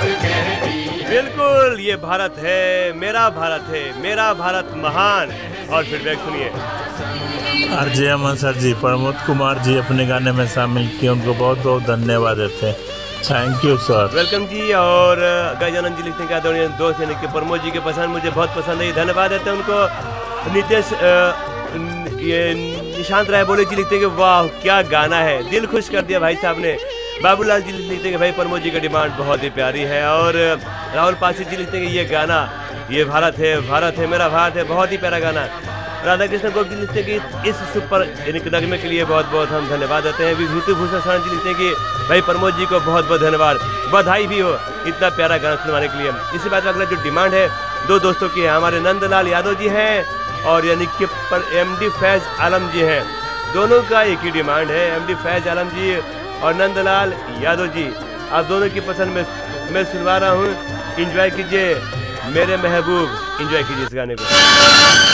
बिल्कुल, ये भारत है, मेरा भारत महान। और फीडबैक सुनिए। आरजे अमन सर जी, प्रमोद कुमार जी अपने गाने में शामिल किए, उनको बहुत बहुत धन्यवाद देते हैं। Thank you sir. वेलकम जी। और गजानंद जी लिखते हैं कि आदरणीय दोस्त यानी कि प्रमोद जी के पसंद मुझे बहुत पसंद है, धन्यवाद देते हैं उनको। नितेश ये निशांत राय बोले जी लिखते हैं कि वाह क्या गाना है, दिल खुश कर दिया भाई साहब ने। बाबूलाल जी लिखते हैं कि भाई प्रमोद जी का डिमांड बहुत ही प्यारी है। और राहुल पासी जी लिखते हैं कि ये गाना, ये भारत है मेरा भारत है, बहुत ही प्यारा गाना। राधा कृष्ण गोप जी लिखते हैं कि इस सुपर नगमे के लिए बहुत बहुत हम धन्यवाद देते हैं। विभूति भूषण शरण जी लिखते हैं कि भाई प्रमोद जी को बहुत बहुत धन्यवाद, बधाई भी हो इतना प्यारा गाना सुनवाने के लिए। इसी बात में अगला जो डिमांड है दो दोस्तों की है, हमारे नंदलाल यादव जी हैं और यानी कि MD फैज आलम जी हैं। दोनों का एक ही डिमांड है, MD फैज आलम जी और नंदलाल यादव जी, आप दोनों की पसंद में मैं सुनवा रहा हूँ। एंजॉय कीजिए मेरे महबूब, एंजॉय कीजिए इस गाने को।